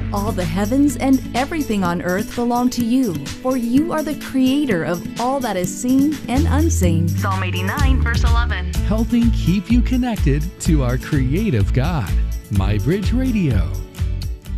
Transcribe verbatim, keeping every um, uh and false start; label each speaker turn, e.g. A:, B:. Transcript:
A: All the heavens and everything on earth belong to you, for you are the creator of all that is seen and unseen.
B: Psalm eighty-nine, verse eleven.
C: Helping keep you connected to our creative God. MyBridge Radio.